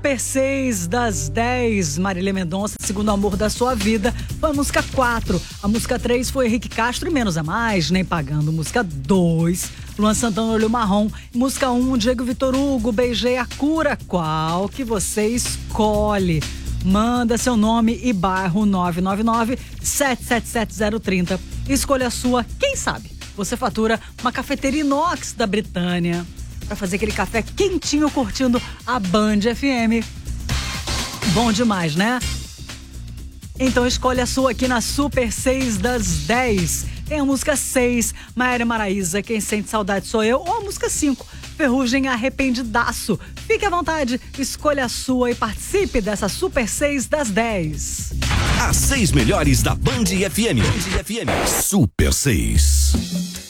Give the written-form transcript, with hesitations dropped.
Super 6 das 10, Marília Mendonça, Segundo Amor da Sua Vida, foi a música 4. A música 3 foi Henrique Castro e Menos é Mais, Nem Pagando. Música 2, Luan Santana, Olho Marrom. Música 1, Diego Vitor Hugo, Beijei a Cura. Qual que você escolhe? Manda seu nome e bairro 999-777-030. Escolha a sua, quem sabe você fatura uma cafeteira inox da Britânia para fazer aquele café quentinho curtindo a Band FM. Bom demais, né? Então escolha a sua aqui na Super 6 das 10. Tem a música 6, Maiara Maraíza, Quem Sente Saudade Sou Eu, ou a música 5, Ferrugem, Arrependidaço. Fique à vontade, escolha a sua e participe dessa Super 6 das 10. As 6 melhores da Band FM. Super 6.